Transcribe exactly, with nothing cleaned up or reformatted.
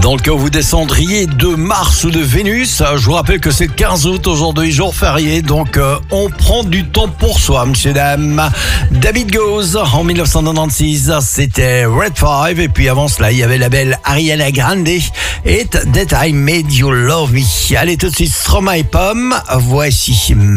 Dans le cas où vous descendriez de Mars ou de Vénus, je vous rappelle que c'est le quinze août aujourd'hui, jour férié, donc euh, on prend du temps pour soi, messieurs, dames. David Goes, en dix-neuf cent quatre-vingt-seize, c'était Red Five, et puis avant cela, il y avait la belle Ariana Grande, et That I Made You Love Me. Allez, tout de suite, Stromae et Pomme, voici